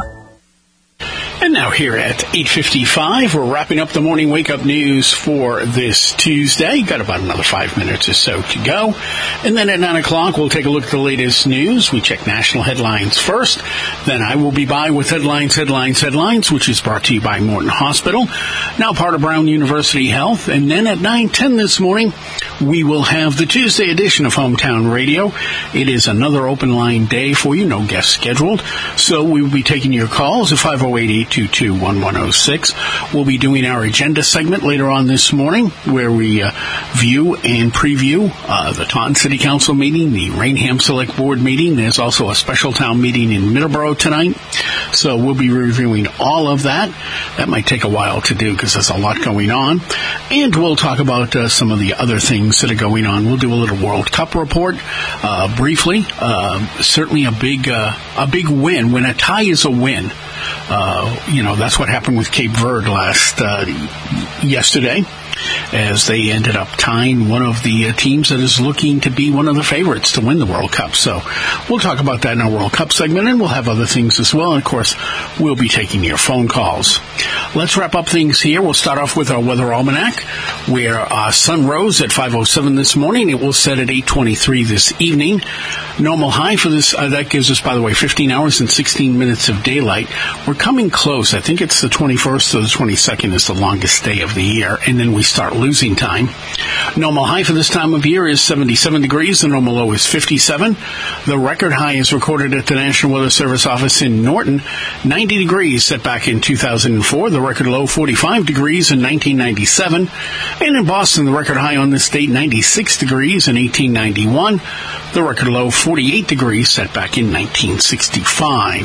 And now here at eight fifty-five, we're wrapping up the morning wake-up news for this Tuesday. Got about another five minutes or so to go. And then at nine o'clock, we'll take a look at the latest news. We check national headlines first. Then I will be by with Headlines, Headlines, Headlines, which is brought to you by Morton Hospital, now part of Brown University Health. And then at nine ten this morning, we will have the Tuesday edition of Hometown Radio. It is another open line day for you, no guests scheduled. So we will be taking your calls at five oh eight, eight two two, one one oh six. We'll be doing our agenda segment later on this morning where we uh, view and preview uh, the Taunton City Council meeting, the Rainham Select Board meeting. There's also a special town meeting in Middleborough tonight. So we'll be reviewing all of that. That might take a while to do because there's a lot going on. And we'll talk about uh, some of the other things that are going on. We'll do a little World Cup report uh, briefly. Uh, certainly a big, uh, a big win. When a tie is a win, Uh, you know, that's what happened with Cape Verde last, uh, yesterday, as they ended up tying one of the uh, teams that is looking to be one of the favorites to win the World Cup. So we'll talk about that in our World Cup segment, and we'll have other things as well. And, of course, we'll be taking your phone calls. Let's wrap up things here. We'll start off with our weather almanac, where uh, sun rose at five oh seven this morning. It will set at eight twenty-three this evening. Normal high for this, uh, that gives us, by the way, fifteen hours and sixteen minutes of daylight. We're coming close. I think it's the twenty-first or the twenty-second is the longest day of the year, and then we start losing time. Normal high for this time of year is seventy-seven degrees. The normal low is fifty-seven. The record high is recorded at the National Weather Service office in Norton, ninety degrees, set back in two thousand four. The record low, forty-five degrees in nineteen ninety-seven. And in Boston, the record high on this date, ninety-six degrees in eighteen ninety-one. The record low, forty-eight degrees, set back in nineteen sixty-five.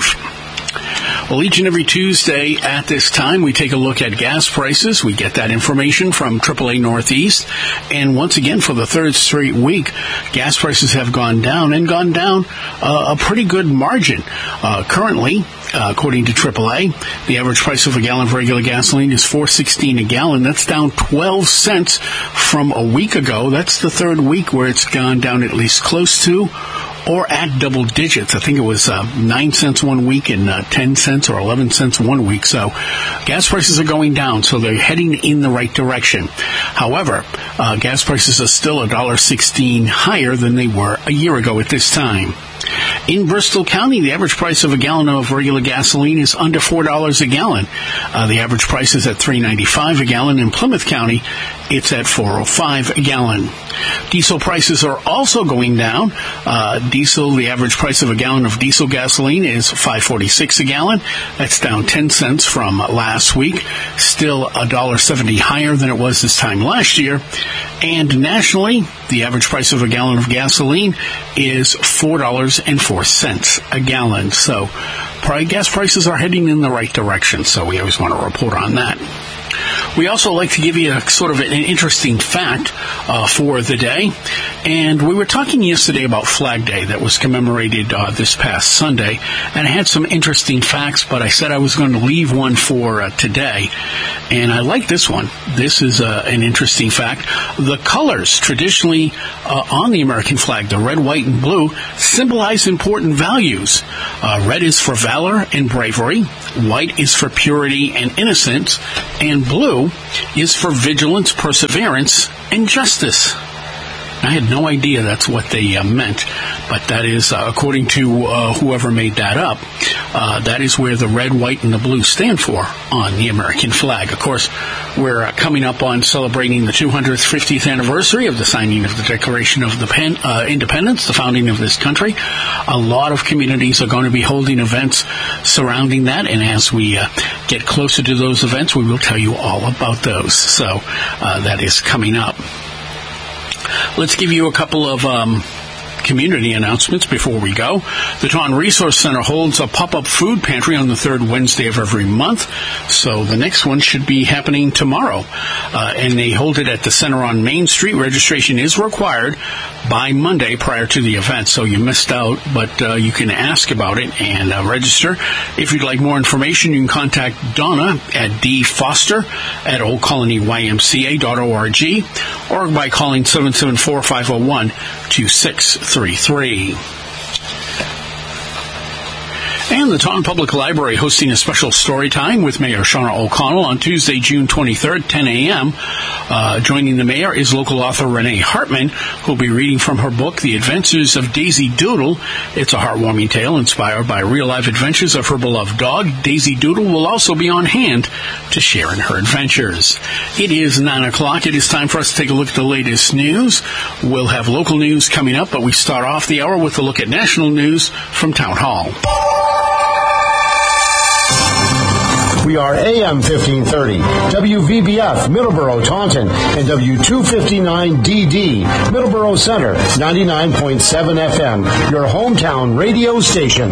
Well, each and every Tuesday at this time, we take a look at gas prices. We get that information from triple A Northeast. And once again, for the third straight week, gas prices have gone down and gone down uh, a pretty good margin. Uh, currently, uh, according to triple A, the average price of a gallon of regular gasoline is four sixteen a gallon. That's down twelve cents from a week ago. That's the third week where it's gone down at least close to or at double digits. I think it was uh, nine cents one week and uh, ten cents or eleven cents one week. So gas prices are going down, so they're heading in the right direction. However, uh, gas prices are still one dollar sixteen higher than they were a year ago at this time. In Bristol County, the average price of a gallon of regular gasoline is under four dollars a gallon. Uh, the average price is at three dollars and ninety-five cents a gallon. In Plymouth County, it's at four dollars and five cents a gallon. Diesel prices are also going down. Uh, diesel, the average price of a gallon of diesel gasoline is five dollars and forty-six cents a gallon. That's down ten cents from last week. Still one dollar and seventy cents higher than it was this time last year. And nationally, the average price of a gallon of gasoline is four dollars and four cents a gallon. So probably gas prices are heading in the right direction, so we always want to report on that. We also like to give you a sort of an interesting fact uh, for the day. And we were talking yesterday about Flag Day that was commemorated uh, this past Sunday. And I had some interesting facts, but I said I was going to leave one for uh, today. And I like this one. This is uh, an interesting fact. The colors traditionally uh, on the American flag, the red, white, and blue, symbolize important values. Uh, red is for valor and bravery. White is for purity and innocence. And blue is for vigilance, perseverance, and justice. I had no idea that's what they uh, meant, but that is, uh, according to uh, whoever made that up, uh, that is where the red, white, and the blue stand for on the American flag. Of course, we're uh, coming up on celebrating the two hundred fiftieth anniversary of the signing of the Declaration of the Pen, uh, Independence, the founding of this country. A lot of communities are going to be holding events surrounding that, and as we uh, get closer to those events, we will tell you all about those. So uh, that is coming up. Let's give you a couple of um, community announcements before we go. The Taunton Resource Center holds a pop-up food pantry on the third Wednesday of every month, so the next one should be happening tomorrow. Uh, and they hold it at the center on Main Street. Registration is required by Monday prior to the event, so you missed out, but uh, you can ask about it and uh, register. If you'd like more information, you can contact Donna at d foster at old colony y m c a dot org or by calling seven seven four, five zero one, two six three three. And the Taunton Public Library hosting a special story time with Mayor Shauna O'Connell on Tuesday, June twenty-third, ten a.m. Uh, joining the mayor is local author Renee Hartman, who will be reading from her book, The Adventures of Daisy Doodle. It's a heartwarming tale inspired by real-life adventures of her beloved dog. Daisy Doodle will also be on hand to share in her adventures. It is nine o'clock. It is time for us to take a look at the latest news. We'll have local news coming up, but we start off the hour with a look at national news from Town Hall. We are A M fifteen thirty, W V B F, Middleborough, Taunton, and W two fifty-nine D D, Middleborough Center, ninety-nine point seven F M, your hometown radio station.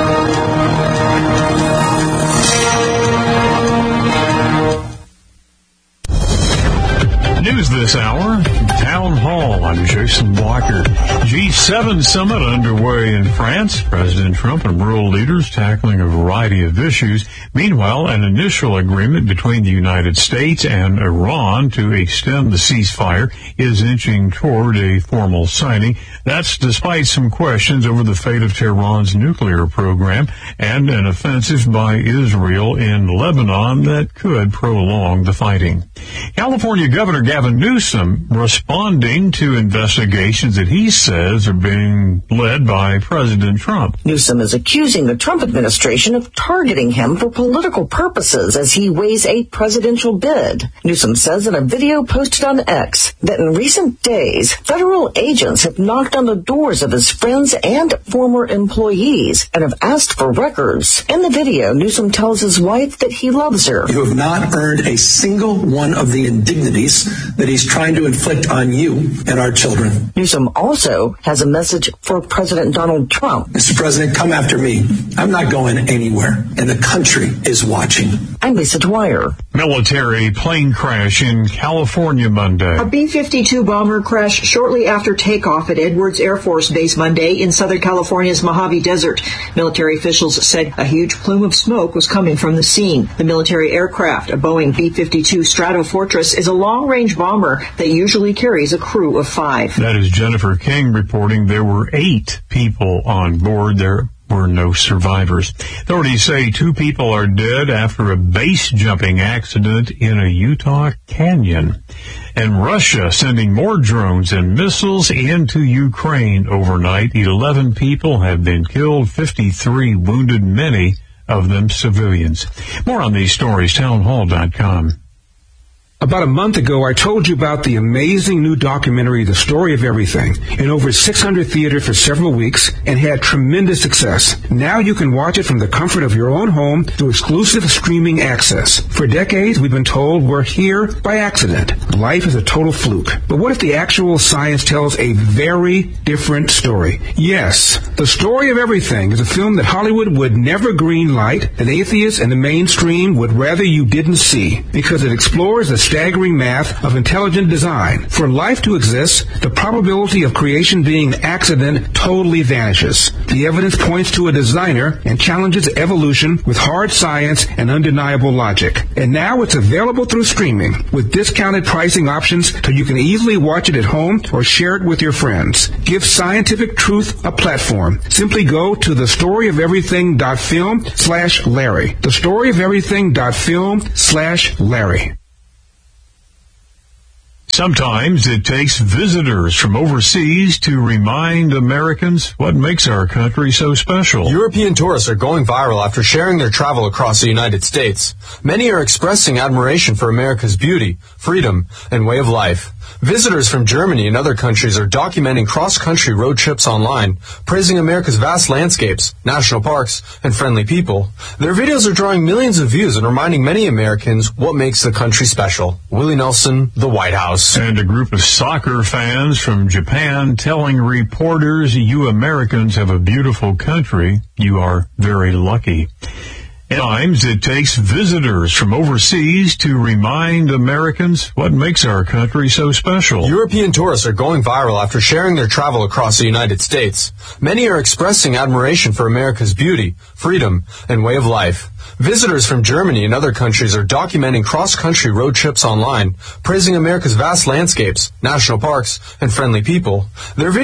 News this hour, Town Hall. I'm Jason Walker. G seven summit underway in France. President Trump and world leaders tackling a variety of issues. Meanwhile, an initial agreement between the United States and Iran to extend the ceasefire is inching toward a formal signing. That's despite some questions over the fate of Tehran's nuclear program and an offensive by Israel in Lebanon that could prolong the fighting. California Governor Gavin Newsom responding to investigations that he says are being led by President Trump. Newsom is accusing the Trump administration of targeting him for political purposes as he weighs a presidential bid. Newsom says in a video posted on X that in recent days, federal agents have knocked on the doors of his friends and former employees and have asked for records. In the video, Newsom tells his wife that he loves her. You have not earned a single one of the indignities that he's trying to inflict on you and our children. Newsom also has a message for President Donald Trump. Mister President, come after me. I'm not going anywhere, and the country is watching. I'm Lisa Dwyer. Military plane crash in California Monday. A B fifty-two bomber crashed shortly after takeoff at Edwards Air Force Base Monday in Southern California's Mojave Desert. Military officials said a huge plume of smoke was coming from the scene. The military aircraft, a Boeing B fifty-two Stratofortress, is a long-range bomber that usually carries a crew of five. That is Jennifer King reporting there were eight people on board. There were no survivors. Authorities say two people are dead after a base jumping accident in a Utah canyon. And Russia sending more drones and missiles into Ukraine overnight. eleven people have been killed, fifty-three wounded, many of them civilians. More on these stories, townhall dot com. About a month ago, I told you about the amazing new documentary, The Story of Everything, in over six hundred theaters for several weeks and had tremendous success. Now you can watch it from the comfort of your own home through exclusive streaming access. For decades, we've been told we're here by accident. Life is a total fluke. But what if the actual science tells a very different story? Yes, The Story of Everything is a film that Hollywood would never greenlight, that atheists and the mainstream would rather you didn't see, because it explores the staggering math of intelligent design. For life to exist, the probability of creation being accident totally vanishes. The evidence points to a designer and challenges evolution with hard science and undeniable logic. And now it's available through streaming with discounted pricing options so you can easily watch it at home or share it with your friends. Give scientific truth a platform. Simply go to thestoryoferything.film slash Larry. Thestoryoferything.film slash Larry. Sometimes it takes visitors from overseas to remind Americans what makes our country so special. European tourists are going viral after sharing their travel across the United States. Many are expressing admiration for America's beauty, freedom, and way of life. Visitors from Germany and other countries are documenting cross-country road trips online, praising America's vast landscapes, national parks, and friendly people. Their videos are drawing millions of views and reminding many Americans what makes the country special. Willie Nelson, The White House. And a group of soccer fans from Japan telling reporters, you Americans have a beautiful country. You are very lucky. At times, it takes visitors from overseas to remind Americans what makes our country so special. European tourists are going viral after sharing their travel across the United States. Many are expressing admiration for America's beauty, freedom, and way of life. Visitors from Germany and other countries are documenting cross-country road trips online, praising America's vast landscapes, national parks, and friendly people. Their videos